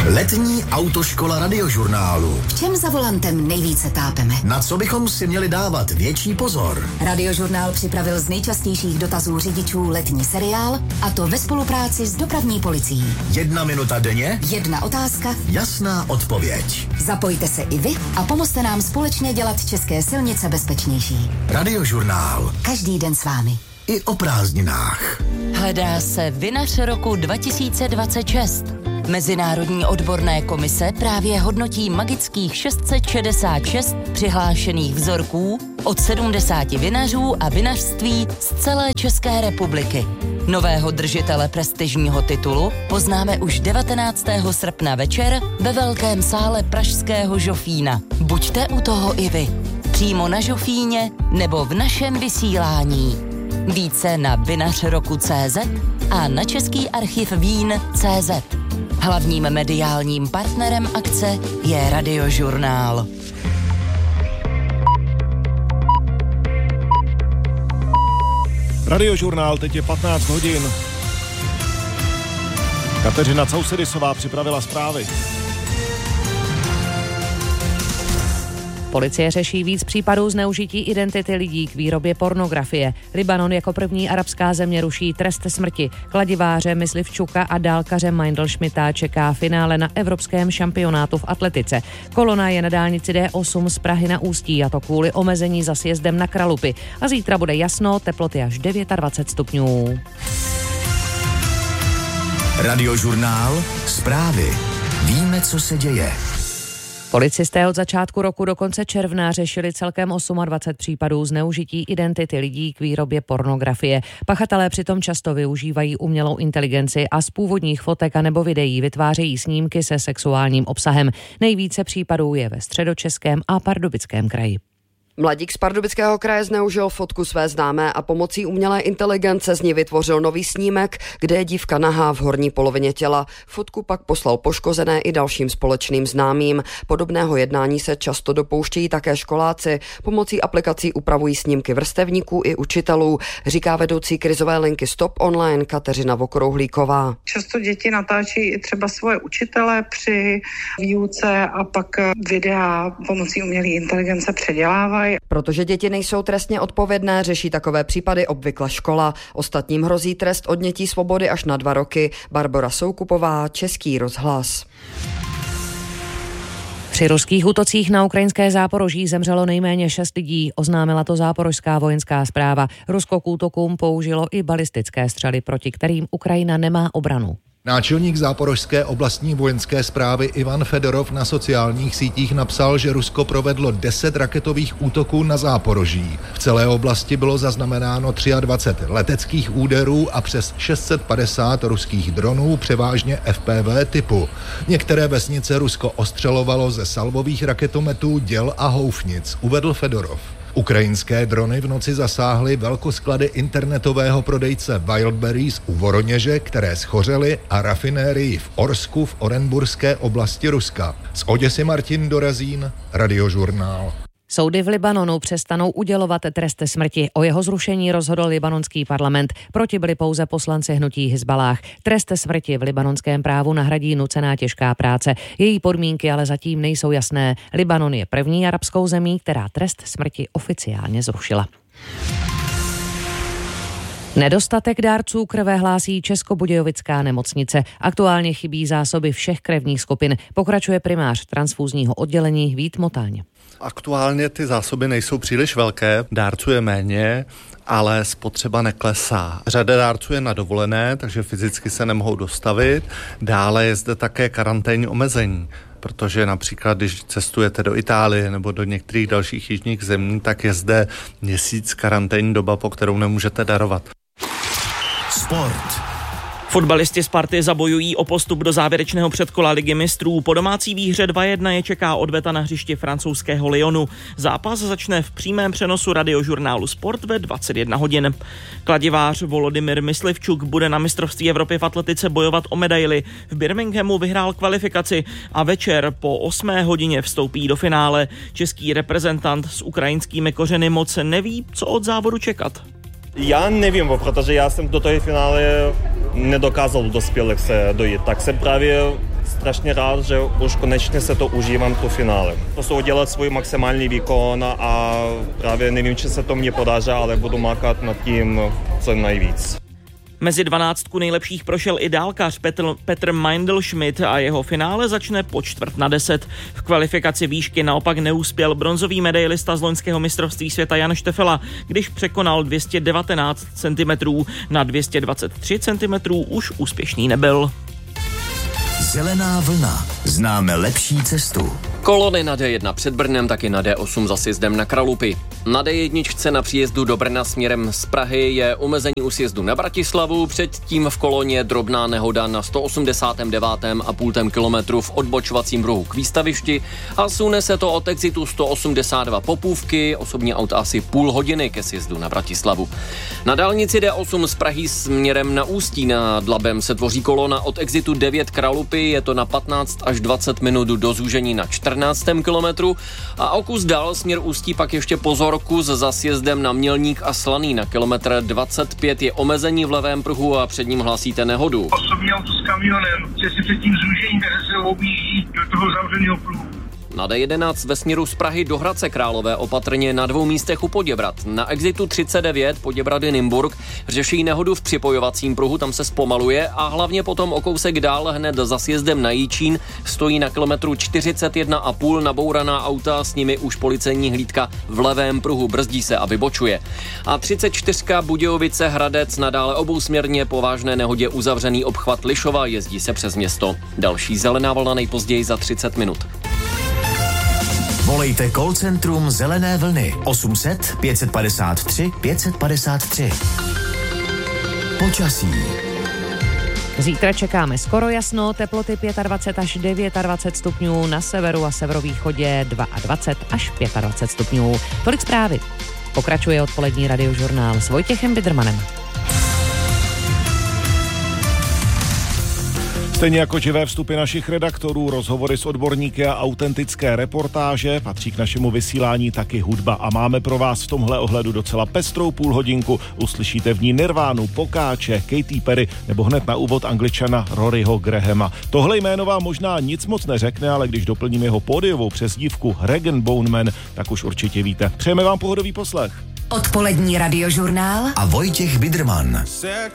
Letní autoškola Radiožurnálu. V čem za volantem nejvíce tápeme? Na co bychom si měli dávat větší pozor? Radiožurnál připravil z nejčastějších dotazů řidičů letní seriál, a to ve spolupráci s dopravní policií. 1 minuta denně, 1 otázka, jasná odpověď. Zapojte se i vy a pomozte nám společně dělat české silnice bezpečnější. Radiožurnál. Každý den s vámi. I o prázdninách. Hledá se vinař roku 2026. Mezinárodní odborné komise právě hodnotí magických 666 přihlášených vzorků od 70 vinařů a vinařství z celé České republiky. Nového držitele prestižního titulu poznáme už 19. srpna večer ve velkém sále pražského Žofína. Buďte u toho i vy. Přímo na Žofíně nebo v našem vysílání. Více na vinařroku.cz a na Český archiv vín.cz. Hlavním mediálním partnerem akce je Radiožurnál. Radiožurnál, teď je 15 hodin. Kateřina Causedisová připravila zprávy. Policie řeší víc případů zneužití identity lidí k výrobě pornografie. Libanon jako první arabská země ruší trest smrti. Kladiváře Myslivčuka a dálkaře Meindl-Schmidta čeká finále na evropském šampionátu v atletice. Kolona je na dálnici D8 z Prahy na Ústí, a to kvůli omezení za sjezdem na Kralupy. A zítra bude jasno, teploty až 29 stupňů. Radiožurnál. Zprávy. Víme, co se děje. Policisté od začátku roku do konce června řešili celkem 28 případů zneužití identity lidí k výrobě pornografie. Pachatelé přitom často využívají umělou inteligenci a z původních fotek a nebo videí vytvářejí snímky se sexuálním obsahem. Nejvíce případů je ve Středočeském a Pardubickém kraji. Mladík z Pardubického kraje zneužil fotku své známé a pomocí umělé inteligence z ní vytvořil nový snímek, kde je dívka nahá v horní polovině těla. Fotku pak poslal poškozené i dalším společným známým. Podobného jednání se často dopouštějí také školáci. Pomocí aplikací upravují snímky vrstevníků i učitelů, říká vedoucí krizové linky Stop Online Kateřina Vokrouhlíková. Často děti natáčí i třeba svoje učitele při výuce a pak videa pomocí umělé inteligence předělávají. Protože děti nejsou trestně odpovědné, řeší takové případy obvykle škola. Ostatním hrozí trest odnětí svobody až na 2 roky. Barbora Soukupová, Český rozhlas. Při ruských útocích na ukrajinské Záporoží zemřelo nejméně 6 lidí, oznámila to záporožská vojenská správa. Rusko k útokům použilo i balistické střely, proti kterým Ukrajina nemá obranu. Náčelník záporožské oblastní vojenské správy Ivan Fedorov na sociálních sítích napsal, že Rusko provedlo 10 raketových útoků na Záporoží. V celé oblasti bylo zaznamenáno 23 leteckých úderů a přes 650 ruských dronů, převážně FPV typu. Některé vesnice Rusko ostřelovalo ze salvových raketometů, děl a houfnic, uvedl Fedorov. Ukrajinské drony v noci zasáhly velkosklady internetového prodejce Wildberries u Voroněže, které schořely, a rafinérii v Orsku v Orenburské oblasti Ruska. Z Oděsy Martin Dorazín, Radiožurnál. Soudy v Libanonu přestanou udělovat trest smrti. O jeho zrušení rozhodl libanonský parlament. Proti byli pouze poslanci hnutí Hizballáh. Trest smrti v libanonském právu nahradí nucená těžká práce. Její podmínky ale zatím nejsou jasné. Libanon je první arabskou zemí, která trest smrti oficiálně zrušila. Nedostatek dárců krve hlásí Českobudějovická nemocnice. Aktuálně chybí zásoby všech krevních skupin. Pokračuje primář transfúzního oddělení Vít Motáň. Aktuálně ty zásoby nejsou příliš velké, dárců je méně, ale spotřeba neklesá. Řada dárců je na dovolené, takže fyzicky se nemohou dostavit. Dále je zde také karanténní omezení, protože například, když cestujete do Itálie nebo do některých dalších jižních zemí, tak je zde měsíc karanténní doba, po kterou nemůžete darovat. Sport. Fotbalisti Sparty zabojují o postup do závěrečného předkola Ligy mistrů. Po domácí výhře 2-1 je čeká odveta na hřišti francouzského Lyonu. Zápas začne v přímém přenosu Radiožurnálu Sport ve 21 hodin. Kladivář Volodymyr Myslivčuk bude na mistrovství Evropy v atletice bojovat o medaili. V Birminghamu vyhrál kvalifikaci a večer po 8 hodině vstoupí do finále. Český reprezentant s ukrajinskými kořeny moc neví, co od závodu čekat. Já nevím, protože já jsem do toho finále nedokázal dospělých se dojít, tak jsem právě strašně rád, že už konečně se to užívám to finále. Prostě udělat svůj maximální výkon a právě nevím, či se to mně podaří, ale budu mákat nad tím co nejvíc. Mezi 12 nejlepších prošel i dálkař Petr Meindl-Schmidt a jeho finále začne po 9:45. V kvalifikaci výšky naopak neuspěl bronzový medailista z loňského mistrovství světa Jan Štefela, když překonal 219 cm. Na 223 cm už úspěšný nebyl. Zelená vlna. Známe lepší cestu. Kolony na D1 před Brnem, taky na D8 za sjezdem na Kralupy. Na D1 na příjezdu do Brna směrem z Prahy je omezení u sjezdu na Bratislavu, předtím v koloně drobná nehoda na 189,5 kilometru v odbočovacím rohu k výstavišti a sune se to od exitu 182 Popůvky, osobní auto asi půl hodiny ke sjezdu na Bratislavu. Na dálnici D8 z Prahy směrem na Ústí nad Labem se tvoří kolona od exitu 9 Kralupy, je to na 15 až 20 minut do zúžení na 14. kilometru a o kus dál směr Ústí pak ještě Pozorkus za sjezdem na Mělník a Slaný. Na kilometr 25 je omezení v levém pruhu a před ním hlásíte nehodu. Osobní auto s kamionem, že si před tím zúžením, které se objíždí do toho zavřeného pruhu. Na D11 ve směru z Prahy do Hradce Králové opatrně na 2 místech u Poděbrad. Na exitu 39 Poděbrady Nymburk řeší nehodu v připojovacím pruhu, tam se zpomaluje a hlavně potom o kousek dál hned za sjezdem na Jičín stojí na kilometru 41,5 nabouraná auta, s nimi už policejní hlídka v levém pruhu, brzdí se a vybočuje. A 34 Budějovice Hradec nadále obousměrně po vážné nehodě uzavřený obchvat Lišova, jezdí se přes město. Další zelená vlna nejpozději za 30 minut. Volejte call centrum Zelené vlny 800 553 553. Počasí. Zítra čekáme skoro jasno, teploty 25 až 29 stupňů, na severu a severovýchodě 22 až 25 stupňů. Tolik zprávy. Pokračuje odpolední radiožurnál s Vojtěchem Bidrmanem. Stejně jako živé vstupy našich redaktorů, rozhovory s odborníky a autentické reportáže, patří k našemu vysílání taky hudba a máme pro vás v tomhle ohledu docela pestrou půlhodinku. Uslyšíte v ní Nirvánu, Pokáče, Katy Perry nebo hned na úvod Angličana Roryho Grahama. Tohle jméno vám možná nic moc neřekne, ale když doplním jeho pódiovou přezdívku Rag & Bone Man, tak už určitě víte. Přejeme vám pohodový poslech. Odpolední radiožurnál a Vojtěch Bidrman. Said